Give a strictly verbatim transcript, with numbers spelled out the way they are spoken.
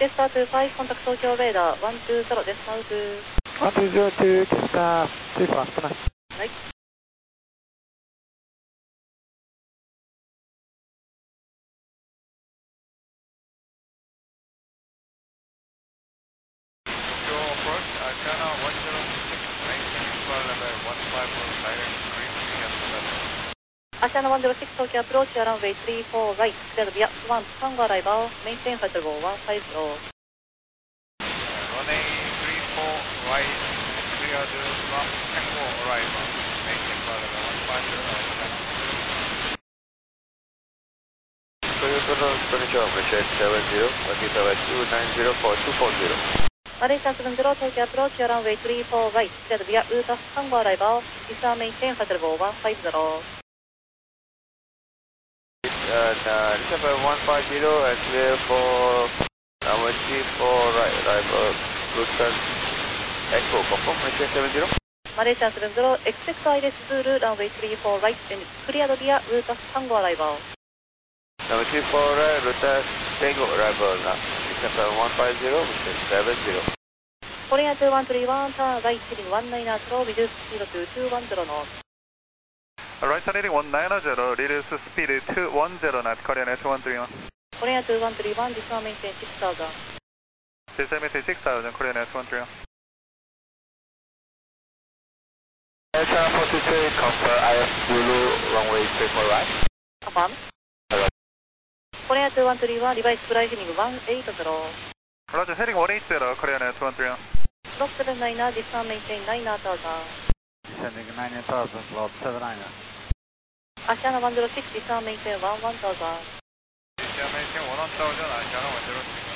Tesla two five, contact Tokyo radar one two zeroです。サウス。 one two zero two, Tesla two five, 来ない。 はい。アシャナone zero six, Tokyo approach, runway three four right, cleared via one, Tango arrival, maintain flight level one five zero. Runway three four right, cleared one, Tango arrival, maintain flight level one five zero. Toyota Konnichiwa, Malaysia seven zero, Wakita West two nine zero four two four zero. Malaysia seven zero, Tokyo approach, runway three four right, cleared via Uta, Tango arrival, Isa maintain flight level one five zero. And uh, December one five zero and clear for runway three four right, arrival, Luton Echo, confirm, Malaysia seven zero. Malaysia seven zero, expect Iris Zulu, runway three four right, and cleared via Uta, Tango arrival. Runway three four right, Luton Tango arrival, uh, December one five zero, Malaysia seven zero. Korea two one three one, turn right heading one nine zero, reduce speed to two one zero knots. Right turn heading one nine zero, reduce speed two one zero knots, Korea two one three one. Korea two one three one, descend maintain six thousand. Descend maintain six thousand, Korea two one three one. Delta forty-two, confirm I F Zulu, runway three four right. Affirm. Korea two one three one, revise flight heading one eight zero. Roger, heading one eight zero, Korea two one three one. Slot seven nine, descend maintain nine thousand. Descending nine thousand, slot seven nine. Asiana one zero six, descend maintain one one thousand. Descend maintain one one thousand, Asiana one zero six.